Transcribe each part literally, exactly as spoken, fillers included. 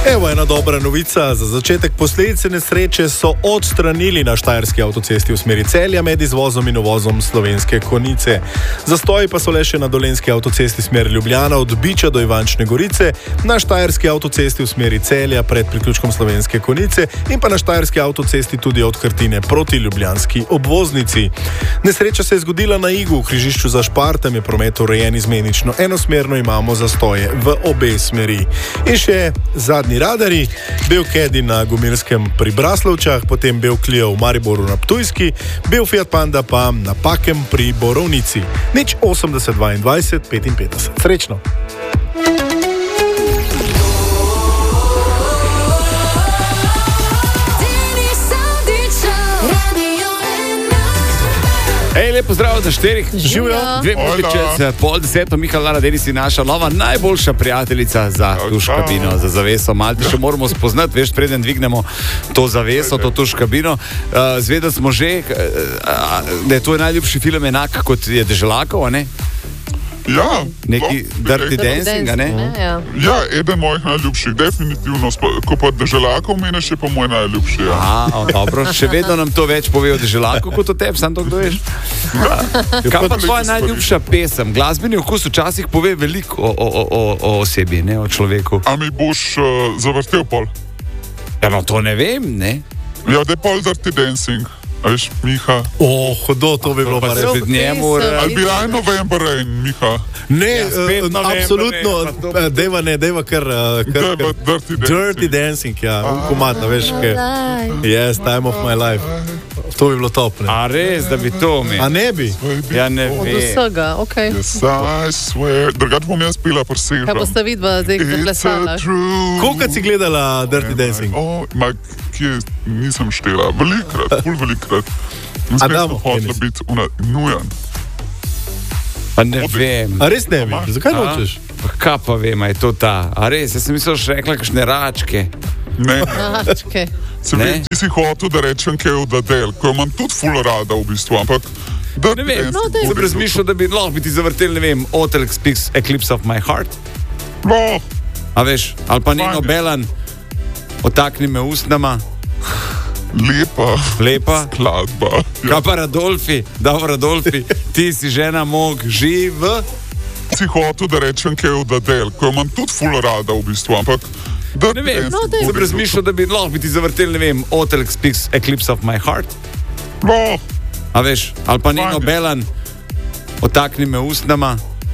Evo ena dobra novica. Za začetek posledice nesreče so odstranili na štajerski avtocesti v smeri Celja med izvozom in uvozom Slovenske Konjice. Zastoji pa so le še na dolenjski avtocesti smer Ljubljana od Biča do Ivančne Gorice, na štajerski avtocesti v smeri Celja pred priključkom Slovenske Konjice in pa na štajerski avtocesti tudi od Krtine proti ljubljanski obvoznici. Nesreča se je zgodila na Igu, v križišču za Špartem je promet urejen izmenično. Enosmerno imamo zastoje v obe smeri. In še zadnji radari, bel Caddy na Gomilskem pri Braslovčah, potem bel Clio v Mariboru na Ptujski, bel Fiat Panda pa na Pakem pri Borovnici. Nič osemdeset dvaindvajset petinpetdeset. Srečno! Ej, lepo zdrav za štirih. Živijo. Dve minuti čez pol deseto, Miha Lara, Denis je naša nova najboljša prijateljica za tuš kabino, za zaveso. Malce še moramo spoznati, veš, preden dvignemo to zaveso, to tuš kabino. Uh, zvedeli smo že, uh, da je tvoj najljubši film enak kot je Deželakov, a ne? Ja, neki Dirty Dancing, a ne? Ja, ja, eden mojih najljubših, definitivno, ko pa Deželakov meniš, je pa moj najljubši. Ja. A, dobro, še vedno nam to več pove o Deželaku kot o tebi, sam to kdo veš. Kaj pa tvoja najljubša pesem? Glasbeni okus včasih pove veliko o, o, o, o osebi, ne, o človeku. A mi boš uh, zavrtel pol? Ja, no, to ne vem, ne? Ja, da je pol Dirty Dancing. A veš, Miha? O, hudo, to bi bilo pa res. Pred njemu... Ali bi raj November Rain, Miha? Ne, Ja, spet uh, November absolutno, Rain, pa to- eh, deva ne, deva kar... Uh, kar, Deva kar Dirty Dancing. Dirty Dancing, ja, komata, veš, kaj. Yes, time of my life. To bi bilo top, ne? A res, da bi to A imel? ne bi? Ja, ne od vem. vsega, okej. Yes, I swear. Drugač bom jaz pila presežem. Kaj boste vidva zdaj It's a zaplesala? true. Kolikrat si gledala Dirty Dancing? O, ma, kje nisem štela. Velikrat, ful velikrat. In A spet damo, sem hotela Denis. biti una, nujen. Pa ne vem. A res ne bi? Zakaj A? nočeš? Pa kaj pa vem, a je to ta? A res, jaz sem mislil, da še rekla kakšne račke. Ne, Ačke. se Ne. vem, ti si hotel, da rečem kaj od Adele, ko jo imam tudi ful rada v bistvu, ampak... Ne vem, No, daj. sem razmišljal, da bi lahko bi ti zavrtel, ne vem, Hotel Speaks Eclipse of my heart. No, A veš, ali pa Nino Fajn. Belan, otakni me ustnama, lepa lepa. skladba. Kaj pa Radolfi, Davo Radolfi, ti si žena mog, živ. Si hotel, da rečem kaj od Adele, ko jo imam tudi ful rada v bistvu, ampak... Ne vem, No, daj. sem razmišljal, da bi lahko bi ti zavrtel, ne vem, Hotel Speaks Eclipse of my heart. No, A veš, ali pa Nino Fajn. Belan, otakni me ustnama,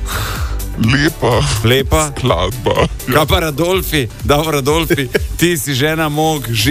lepa lepa. skladba. Kaj pa Radolfi, Davo Radolfi, ti si žena mog, živ.